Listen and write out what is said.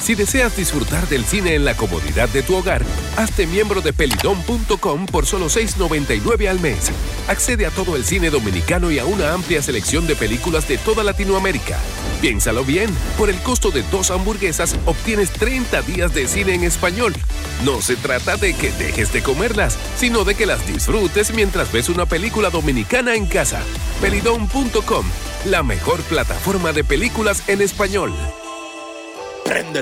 Si deseas disfrutar del cine en la comodidad de tu hogar, hazte miembro de pelidom.com por solo $6.99 al mes. Accede a todo el cine dominicano y a una amplia selección de películas de toda Latinoamérica. Piénsalo bien, por el costo de 2 hamburguesas obtienes 30 días de cine en español. No se trata de que dejes de comerlas, sino de que las disfrutes mientras ves una película dominicana en casa. Pelidom.com, la mejor plataforma de películas en español. Prende